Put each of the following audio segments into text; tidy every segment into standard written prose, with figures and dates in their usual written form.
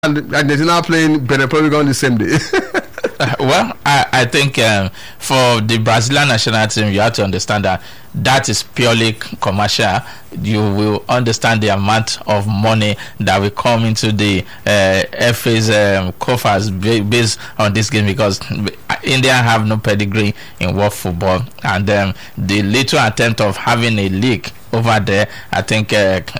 and Argentina playing Benin Republic on the same day. Well, I think for the Brazilian national team, you have to understand that is purely commercial. You will understand the amount of money that will come into the FA's coffers based on this game, because India have no pedigree in world football, and the little attempt of having a league over there, I think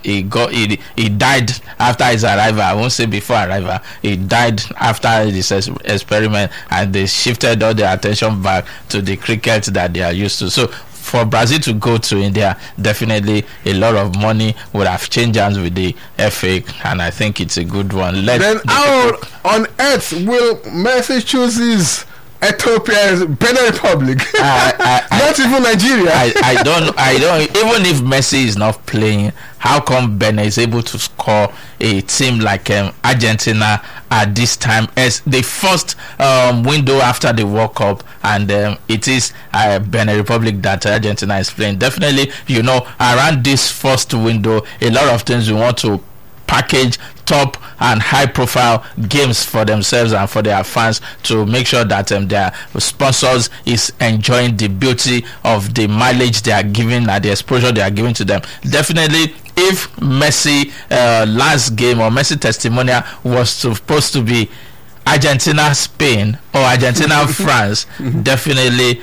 he died after his arrival. I won't say before arrival. He died after this experiment, and they shifted all their attention back to the cricket that they are used to. So for Brazil to go to India, definitely a lot of money would have changed hands with the FA, and I think it's a good one. Then how on earth will Messi choose his Ethiopia's Benin Republic? Not even Nigeria. I don't. Even if Messi is not playing, how come Benin is able to score a team like Argentina at this time as the first window after the World Cup, and it is Benin Republic that Argentina is playing? Definitely, around this first window, a lot of things we want to package top and high profile games for themselves and for their fans, to make sure that their sponsors is enjoying the beauty of the mileage they are giving and the exposure they are giving to them. Definitely, if Messi last game or Messi testimonial was supposed to be Argentina Spain or Argentina France, definitely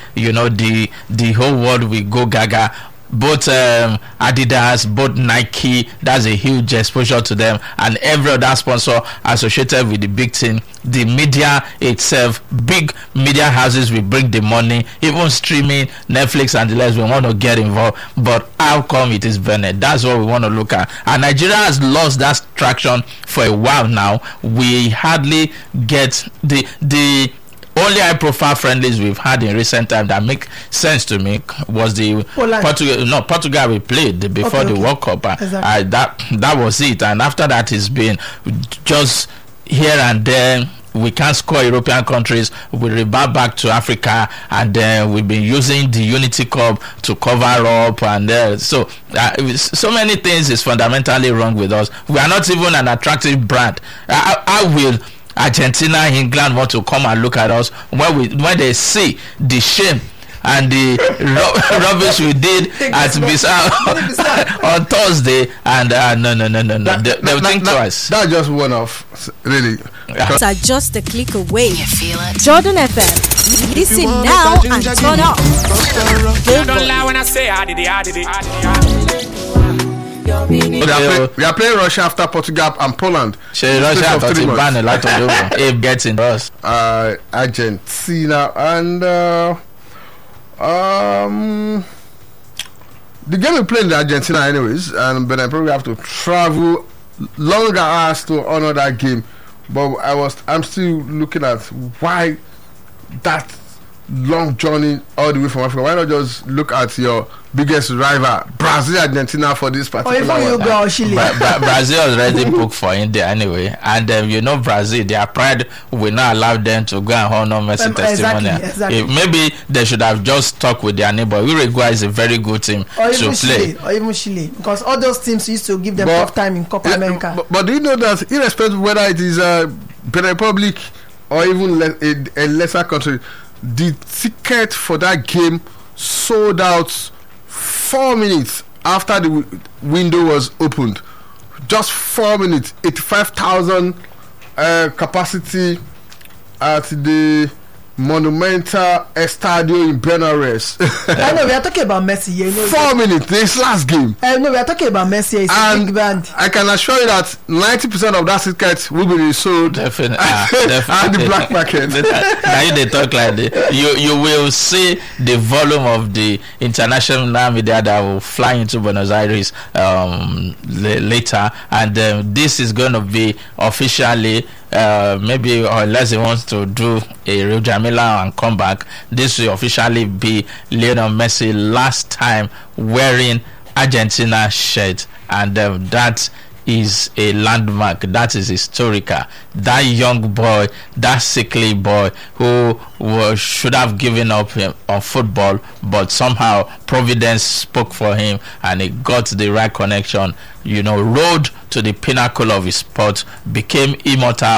the whole world will go gaga. Both Adidas, both Nike, that's a huge exposure to them, and every other sponsor associated with the big team. The media itself, big media houses will bring the money, even streaming, Netflix and the rest will want to get involved. But how come it is Benin? That's what we want to look at. And Nigeria has lost that traction for a while now. We hardly get the only high-profile friendlies we've had in recent time that make sense to me was the Portugal we played before the World Cup. Exactly. That was it, and after that it's been just here and there. We can't score European countries. We revert back to Africa, and we've been using the Unity Cup to cover up, and so many things is fundamentally wrong with us. We are not even an attractive brand. I will Argentina, England want to come and look at us when they see the shame and the rubbish we did at Bissau on Thursday, and no, they'll think twice. That's just one off, really. It's just a click away. You feel it? Jordan FM. Listen now and turn up. Don't lie when I say I did it. We are playing Russia after Portugal and Poland. Russia got to ban a lot of people. It gets in us. Argentina and the game we played in Argentina anyways, and but I probably have to travel longer hours to honor that game. But I'm still looking at why that long journey all the way from Africa. Why not just look at your biggest rival, Brazil, Argentina, for this particular one? Brazil already booked for India anyway, and Brazil, their pride will not allow them to go and honor Messi testimonial. Exactly. Maybe they should have just stuck with their neighbor. Uruguay is a very good team to play, or even Chile, because all those teams used to give them tough time in Copa America. But do you know that, irrespective of whether it is Benin Republic or even a lesser country, the ticket for that game sold out 4 minutes after the window was opened. Just 4 minutes. 85,000 capacity at the Monumental Estadio in Benares. I know we are talking about Messi here. 4 minutes. This last game. No, we are talking about Messi. It's a big band. I can assure you that 90% of that ticket will be resold. Definitely. And the black market. Now they talk like that. You will see the volume of the international media that will fly into Buenos Aires later, and this is going to be officially. Maybe unless he wants to do a Rio Jamila and come back, this will officially be Lionel Messi last time wearing Argentina shirt, and that is a landmark. That is historical. That young boy, that sickly boy who should have given up on football, but somehow Providence spoke for him and he got the right connection, rode to the pinnacle of his sport, became immortal